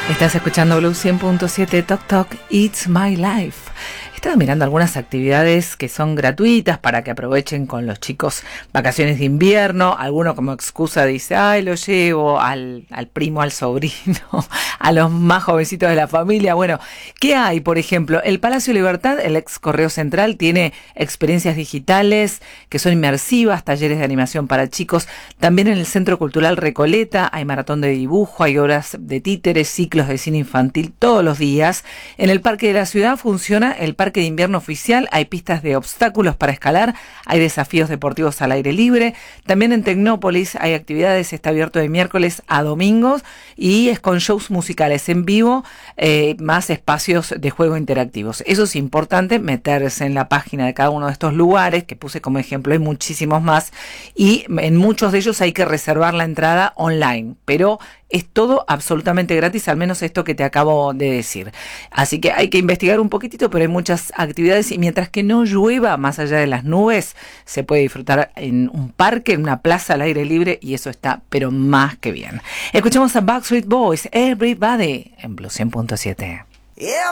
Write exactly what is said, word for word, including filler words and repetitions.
Estás escuchando Blue cien punto siete Talk Talk, It's My Life. Estaba mirando algunas actividades que son gratuitas para que aprovechen con los chicos vacaciones de invierno. Alguno como excusa dice, ay, lo llevo al, al primo, al sobrino, a los más jovencitos de la familia. Bueno, ¿qué hay? Por ejemplo, el Palacio Libertad, el ex Correo Central, tiene experiencias digitales que son inmersivas, talleres de animación para chicos. También en el Centro Cultural Recoleta hay maratón de dibujo, hay obras de títeres, ciclos de cine infantil todos los días. En el Parque de la Ciudad funciona el Parque de Invierno Oficial, hay pistas de obstáculos para escalar, hay desafíos deportivos al aire libre. También en Tecnópolis hay actividades, está abierto de miércoles a domingos y es con shows musicales en vivo, eh, más espacios de juego interactivos. Eso es importante, meterse en la página de cada uno de estos lugares, que puse como ejemplo, hay muchísimos más, y en muchos de ellos hay que reservar la entrada online, pero es todo absolutamente gratis, al menos esto que te acabo de decir. Así que hay que investigar un poquitito, pero hay muchas actividades y mientras que no llueva más allá de las nubes, se puede disfrutar en un parque, en una plaza al aire libre y eso está pero más que bien. Escuchamos a Backstreet Boys, Everybody, en Blue cien punto siete. Everybody